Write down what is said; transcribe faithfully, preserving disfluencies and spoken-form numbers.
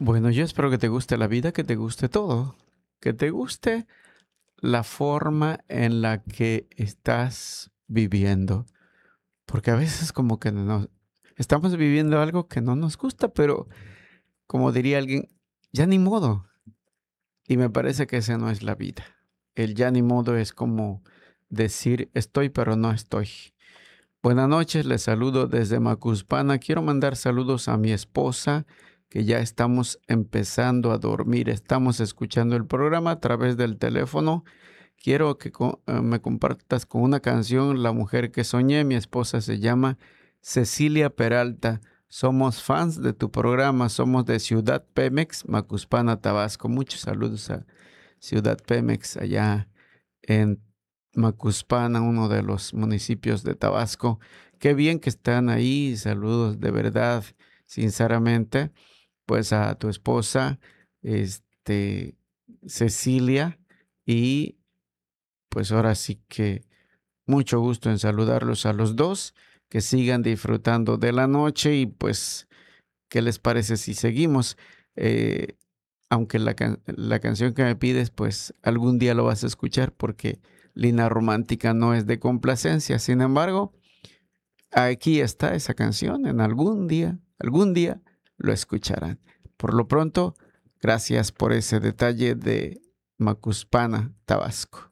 Bueno, yo espero que te guste la vida, que te guste todo, que te guste la forma en la que estás viviendo, porque a veces como que nos estamos viviendo algo que no nos gusta, pero como diría alguien, ya ni modo. Y me parece que esa no es la vida. El ya ni modo es como decir estoy, pero no estoy. Buenas noches, les saludo desde Macuspana. Quiero mandar saludos a mi esposa, que ya estamos empezando a dormir. Estamos escuchando el programa a través del teléfono. Quiero que co- eh, me compartas con una canción La mujer que soñé. Mi esposa se llama Cecilia Peralta. Somos fans de tu programa. Somos de Ciudad Pemex, Macuspana, Tabasco. Muchos saludos a Ciudad Pemex allá en Macuspana, uno de los municipios de Tabasco. Qué bien que están ahí. Saludos de verdad, sinceramente, pues a tu esposa, este, Cecilia, y pues ahora sí que mucho gusto en saludarlos a los dos, que sigan disfrutando de la noche y pues, ¿qué les parece si seguimos? Eh, aunque la, can- la canción que me pides, pues algún día lo vas a escuchar porque Lina Romántica no es de complacencia. Sin embargo, aquí está esa canción. En algún día, algún día lo escucharán. Por lo pronto, gracias por ese detalle de Macuspana, Tabasco.